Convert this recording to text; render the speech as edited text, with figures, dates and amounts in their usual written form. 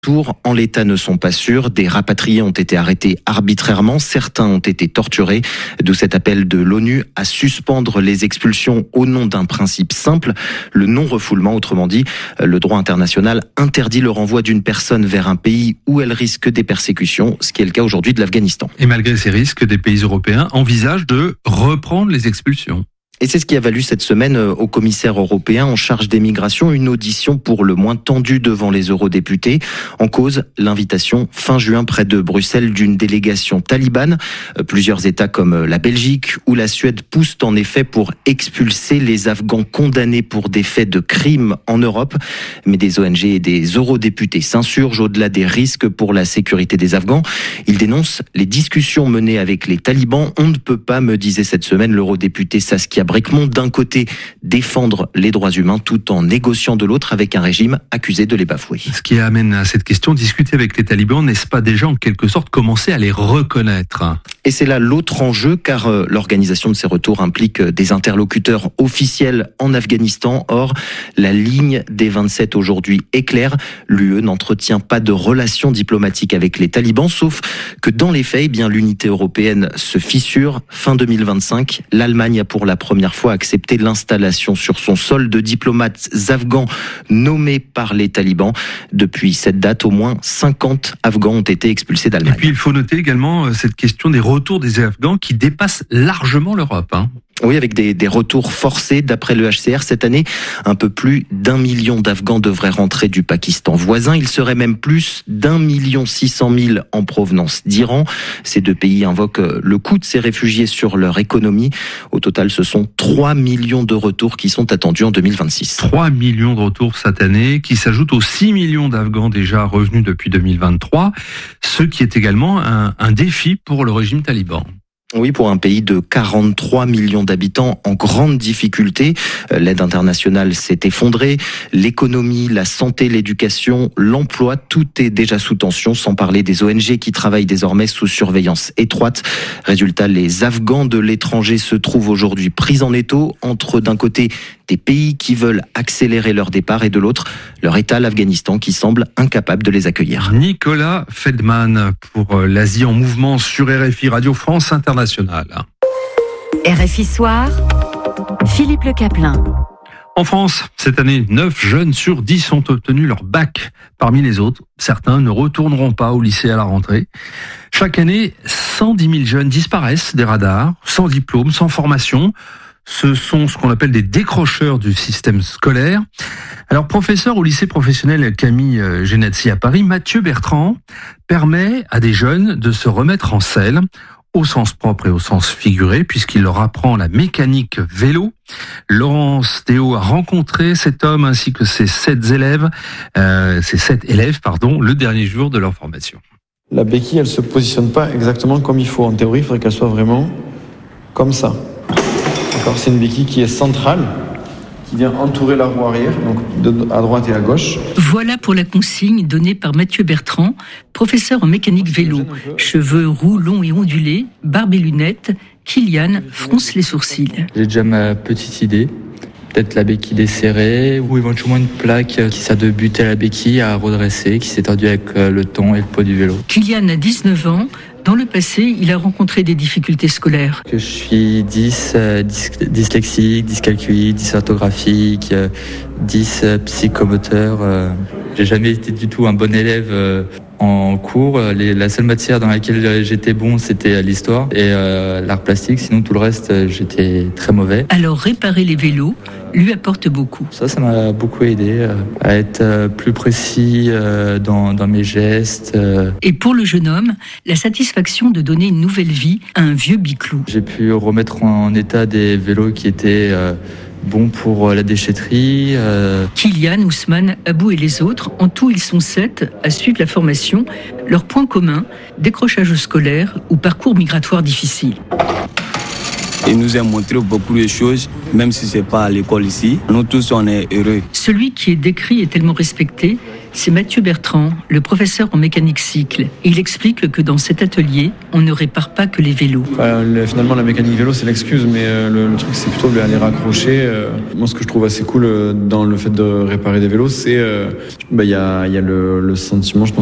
En l'état ne sont pas sûrs. Des rapatriés ont été arrêtés arbitrairement. Certains ont été torturés. D'où cet appel de l'ONU à suspendre les expulsions au nom d'un principe simple, le non-refoulement. Autrement dit, le droit international interdit le renvoi d'une personne vers un pays où elle risque des persécutions, ce qui est le cas aujourd'hui de l'Afghanistan. Et malgré ces risques, des pays européens envisagent de reprendre les expulsions. Et c'est ce qui a valu cette semaine au commissaire européen en charge des migrations une audition pour le moins tendue devant les eurodéputés. En cause, l'invitation fin juin près de Bruxelles d'une délégation talibane. Plusieurs États comme la Belgique ou la Suède poussent en effet pour expulser les Afghans condamnés pour des faits de crimes en Europe. Mais des ONG et des eurodéputés s'insurgent au-delà des risques pour la sécurité des Afghans. Ils dénoncent les discussions menées avec les talibans. On ne peut pas, me disait cette semaine l'eurodéputé Saskia Brikmont, d'un côté défendre les droits humains tout en négociant de l'autre avec un régime accusé de les bafouer. Ce qui amène à cette question, discuter avec les talibans, n'est-ce pas déjà en quelque sorte commencer à les reconnaître ? Et c'est là l'autre enjeu, car l'organisation de ces retours implique des interlocuteurs officiels en Afghanistan. Or, la ligne des 27 aujourd'hui est claire. L'UE n'entretient pas de relations diplomatiques avec les talibans, sauf que dans les faits, l'unité européenne se fissure. Fin 2025, l'Allemagne a pour la première fois accepté l'installation sur son sol de diplomates afghans nommés par les talibans. Depuis cette date, au moins 50 Afghans ont été expulsés d'Allemagne. Et puis il faut noter également cette question des retours des Afghans qui dépassent largement l'Europe. Oui, avec des retours forcés. D'après le HCR, cette année, un peu plus d'1 million d'Afghans devraient rentrer du Pakistan voisin. Il serait même plus d'1 600 000 en provenance d'Iran. Ces deux pays invoquent le coût de ces réfugiés sur leur économie. Au total, ce sont 3 millions de retours qui sont attendus en 2026. 3 millions de retours cette année, qui s'ajoutent aux 6 millions d'Afghans déjà revenus depuis 2023, ce qui est également un défi pour le régime taliban. Oui, pour un pays de 43 millions d'habitants en grande difficulté. L'aide internationale s'est effondrée. L'économie, la santé, l'éducation, l'emploi, tout est déjà sous tension, sans parler des ONG qui travaillent désormais sous surveillance étroite. Résultat, les Afghans de l'étranger se trouvent aujourd'hui pris en étau entre, d'un côté, des pays qui veulent accélérer leur départ et de l'autre, leur État, l'Afghanistan, qui semble incapable de les accueillir. Nicolas Feldman pour l'Asie en mouvement sur RFI Radio France Internationale. RFI Soir, Philippe Le Caplin. En France, cette année, 9 jeunes sur 10 ont obtenu leur bac. Parmi les autres, certains ne retourneront pas au lycée à la rentrée. Chaque année, 110 000 jeunes disparaissent des radars, sans diplôme, sans formation. Ce sont ce qu'on appelle des décrocheurs du système scolaire. Alors, professeur au lycée professionnel Camille Genetzi à Paris, Mathieu Bertrand permet à des jeunes de se remettre en selle, au sens propre et au sens figuré, puisqu'il leur apprend la mécanique vélo. Laurence Théo a rencontré cet homme ainsi que ses 7 élèves, le dernier jour de leur formation. La béquille, elle se positionne pas exactement comme il faut. En théorie, il faudrait qu'elle soit vraiment comme ça. D'accord, c'est une béquille qui est centrale, qui vient entourer la roue arrière, donc à droite et à gauche. Voilà pour la consigne donnée par Mathieu Bertrand, professeur en mécanique vélo. Cheveux roux, longs et ondulés, barbe et lunettes, Kylian fronce les sourcils. J'ai déjà ma petite idée. Peut-être la béquille desserrée ou éventuellement une plaque qui sert de buter à la béquille à redresser, qui s'est tordue avec le temps et le poids du vélo. Kylian a 19 ans. Dans le passé, il a rencontré des difficultés scolaires. Je suis dyslexique, dyscalculique, dysorthographique, psychomoteur. J'ai jamais été du tout un bon élève en cours. La seule matière dans laquelle j'étais bon, c'était l'histoire et l'art plastique. Sinon, tout le reste, j'étais très mauvais. Alors, réparer les vélos lui apporte beaucoup. Ça m'a beaucoup aidé à être plus précis dans mes gestes. Et pour le jeune homme, la satisfaction de donner une nouvelle vie à un vieux biclou. J'ai pu remettre en état des vélos qui étaient bons pour la déchetterie. Kylian, Ousmane, Abou et les autres, en tout ils sont 7 à suivre la formation. Leur point commun, décrochage scolaire ou parcours migratoire difficile. Il nous a montré beaucoup de choses, même si ce n'est pas à l'école ici. Nous tous, on est heureux. Celui qui est décrit est tellement respecté C'est Mathieu Bertrand, le professeur en mécanique cycle. Il explique que dans cet atelier, on ne répare pas que les vélos. Finalement, la mécanique vélo, c'est l'excuse, mais le truc, c'est plutôt de les raccrocher. Moi, ce que je trouve assez cool dans le fait de réparer des vélos, c'est il y a le sentiment, je pense,